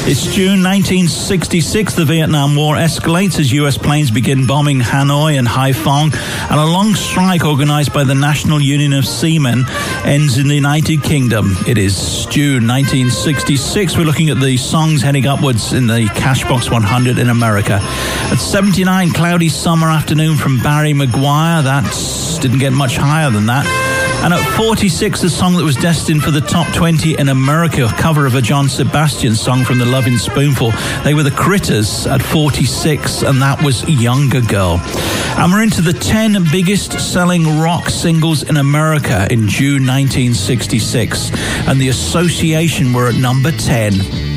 It's June 1966. The Vietnam War escalates as U.S. planes begin bombing Hanoi and Haiphong, and a long strike organized by the National Union of Seamen ends in the United Kingdom. It is June 1966. We're looking at the songs heading upwards in the Cashbox 100 in America. At 79, Cloudy Summer Afternoon from Barry Maguire. That didn't get much higher than that. And at 46, a song that was destined for the top 20 in America, a cover of a John Sebastian song from the Lovin' Spoonful. They were the Critters at 46, and that was Younger Girl. And we're into the 10 biggest selling rock singles in America in June 1966. And The Association were at number 10.